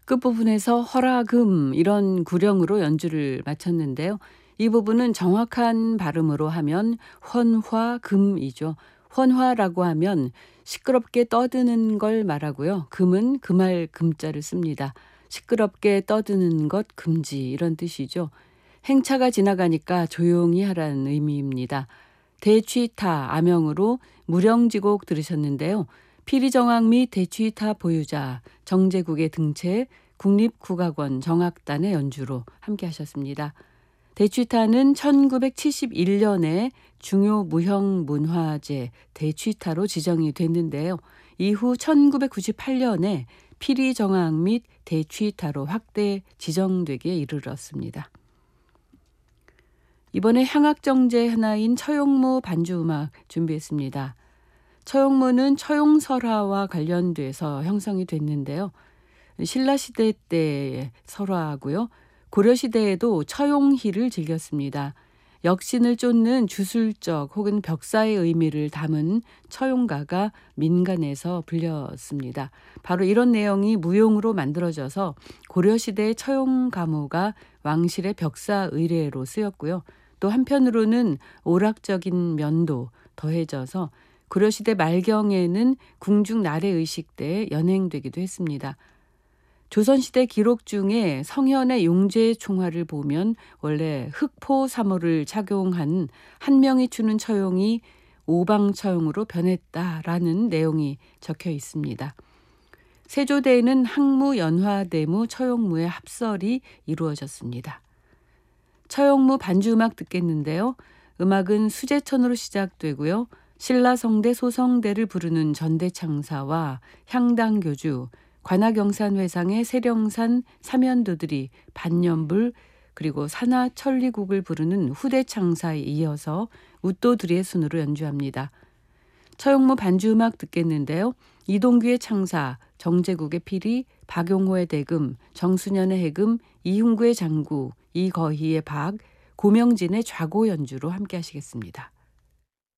끝부분에서 허라금 이런 구령으로 연주를 마쳤는데요. 이 부분은 정확한 발음으로 하면 헌화금이죠. 헌화라고 하면 시끄럽게 떠드는 걸 말하고요. 금은 금할 금자를 씁니다. 시끄럽게 떠드는 것 금지 이런 뜻이죠. 행차가 지나가니까 조용히 하라는 의미입니다. 대취타 아명으로 무령지곡 들으셨는데요. 피리정악 및 대취타 보유자 정제국의 등체 국립국악원 정악단의 연주로 함께 하셨습니다. 대취타는 1971년에 중요 무형문화재 대취타로 지정이 됐는데요. 이후 1998년에 피리정악 및 대취타로 확대 지정되기에 이르렀습니다. 이번에 향악정제 하나인 처용무 반주음악 준비했습니다. 처용무는 처용설화와 관련돼서 형성이 됐는데요. 신라시대 때의 설화고요. 고려시대에도 처용희를 즐겼습니다. 역신을 쫓는 주술적 혹은 벽사의 의미를 담은 처용가가 민간에서 불렸습니다. 바로 이런 내용이 무용으로 만들어져서 고려시대의 처용가무가 왕실의 벽사 의례로 쓰였고요. 또 한편으로는 오락적인 면도 더해져서 고려시대 말경에는 궁중 나래의식 때 연행되기도 했습니다. 조선시대 기록 중에 성현의 용제총화를 보면 원래 흑포사모를 착용한 한 명이 추는 처용이 오방처용으로 변했다라는 내용이 적혀 있습니다. 세조대에는 항무, 연화대무, 처용무의 합설이 이루어졌습니다. 처용무 반주음악 듣겠는데요. 음악은 수제천으로 시작되고요. 신라성대 소성대를 부르는 전대창사와 향당교주, 관악영산회상의 세령산 삼연도들이 반연불 그리고 산하천리국을 부르는 후대창사에 이어서 웃도들이의 순으로 연주합니다. 처용무 반주음악 듣겠는데요. 이동규의 창사, 정제국의 피리, 박용호의 대금, 정수년의 해금, 이훈구의 장구, 이거희의 박, 고명진의 좌고 연주로 함께 하시겠습니다.